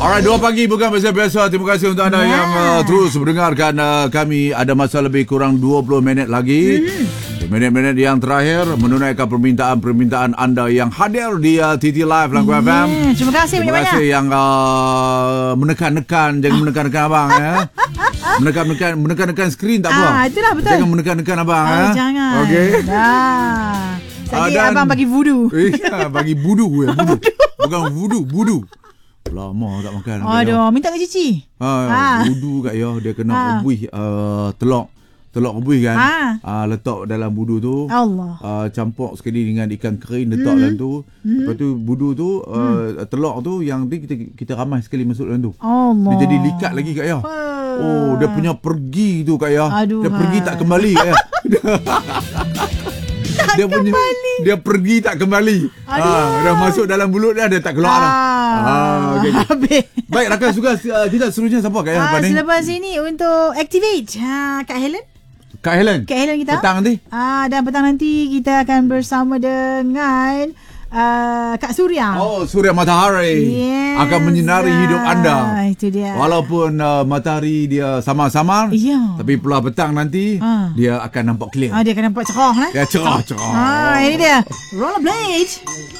Alright, 2 pagi bukan biasa-biasa. Terima kasih untuk anda yang terus mendengarkan kami. Ada masa lebih kurang 20 minit lagi. Minit-minit yang terakhir menunaikan permintaan anda yang hadir di TT Live Langgu FM. Terima kasih banyak-banyak. Terima kasih yang menekan-nekan. Jangan menekan-nekan abang ya. Menekan-nekan skrin tak apa. Itulah betul. Jangan menekan-nekan abang Jangan. Okey. Tadi abang bagi voodoo. Bagi budu ya. Budu. Bukan voodoo. Lama tak makan. Aduh, minta ke Cici. Budu kat ya. Dia kena rebuih telur rebuih kan. Letak dalam budu tu. Allah. Campur sekali dengan ikan kering, letak dalam tu. Lepas tu budu tu telur tu yang kita ramai sekali masuk dalam tu. Allah. Dia jadi likat lagi kat ya. Oh, dia punya pergi tu kat ya. Dia pergi tak kembali kat ya. Dia pergi tak kembali. Dah masuk dalam mulut dia tak keluar dah. Okay. Baik, rakan suka kita seterusnya siapa kat ya ni? Selepas ini untuk Activate Kak Helen. Kak Helen kita petang nanti. Dan petang nanti kita akan bersama dengan Kak Surya. Surya Matahari akan menyinari hidup anda. Itu dia. Walaupun matahari dia sama-sama, tapi pula petang nanti dia akan nampak clear. Dia akan nampak cerah. Dia cerah. Ini dia Rollerblade.